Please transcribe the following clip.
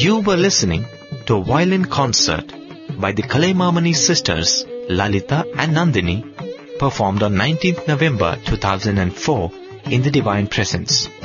You were listening to a violin concert by the Kalaimamani sisters Lalita and Nandini, performed on 19th November 2004 in the Divine Presence.